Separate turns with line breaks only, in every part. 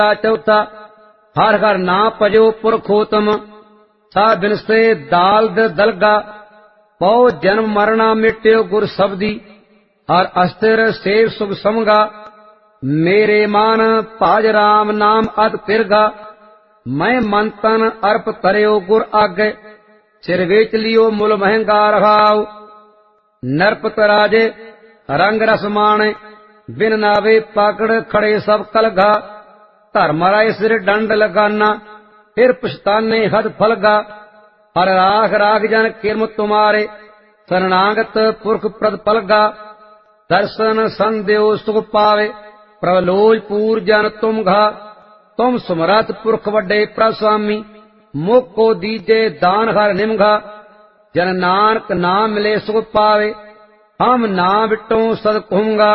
चौथा हर हर ना भजो पुरखोतम सा बिनसे दालद दलगा पौ जन्म मरना मिट्यो गुर शब्दी हर अस्थिर सेव सुख समगा मेरे मान पाज राम नाम अद पिरगा मैं मन तन अर्प तरियो गुर आगे सिर वेच लियो मुल महंगा रहाओ नरपत राजे रंग रस माणे बिन नावे पाकड़ खड़े सब कलगा धर्म राय सिर डंड लगाना फिर पछताने हद फलगा हर राख राख जन किरम तुम्हारे शरणागत पुरख प्रद पलगा दर्शन संदेव सुख पावे प्रलोज पूर जन तुम घा तुम सुमरत पुरख वड्डे प्रस्वामी मुख को दीजे दान हर निमघा जन नानक नाम मिले सुख पावे हम ना बिटों सद कहूंगा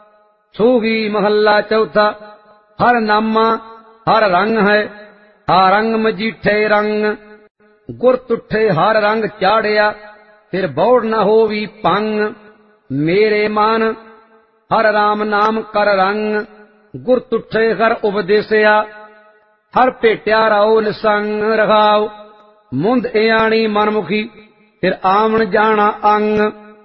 सूही महल्ला चौथा हर नामा हर रंग है हर रंग मजीठे रंग गुर तुठे हर रंग चाड़िया फिर बौड़ न होवी पंग मेरे मान हर राम नाम कर रंग गुर तुठे हर उपदेसिया हर भेटिया राओ निसंग रखाओ मुंद इयाणी मनमुखी फिर आवन जाना अंग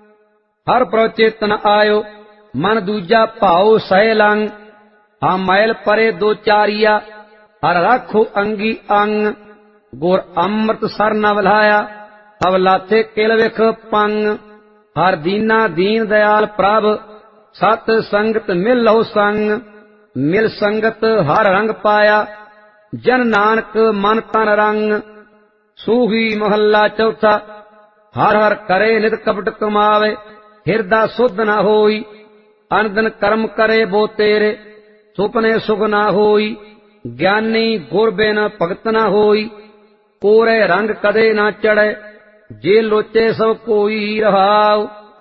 हर प्रचेतन आयो मन दूजा भाओ सह लंग हम मैल परे दो चारिया हर राखो अंगी अंग गुर अमृत सर न बलाया अब लाथे किल विख पंग हर दीना दीन दयाल प्रभ सत संगत मिल लो संग मिल संगत हर रंग पाया जन नानक मन तन रंग सूही महल्ला चौथा हर हर करे नित कपट कमावे हिरदा सुध न होई अनदन कर्म करे बो तेरे सुपने सुख न होई ज्ञानी गुर बिन भगत न होई कोरे रंग कदे न चढ़े जे लोचे सब कोई रहाओ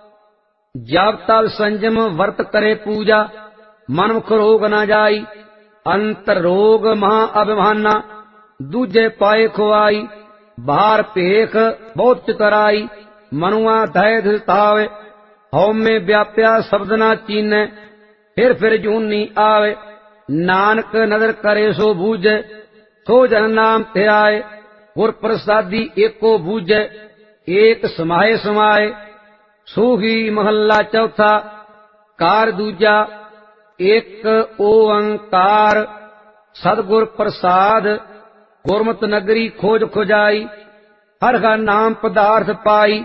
जब तब संयम वर्त करे पूजा मनमुख रोग न जाई अंतर रोग महा अभिमाना दूजे पाए खुआई बाहर पेख बहुत चितराई मनुआ धय धितावे हौमे व्याप्या शब्द न चीने फिर जूनी आवे नानक नदर करे सो बूझे सो जन नाम ध्याए गुर प्रसादी एको बूझे एक समाये समाये सूही महल्ला चौथा कार दूजा एक ओंकार सदगुर प्रसाद गुरमत नगरी खोज खुजाई हर घर नाम पदार्थ पाई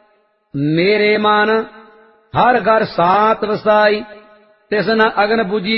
मेरे मन हर घर सात वसाई तिस न अगन बुझी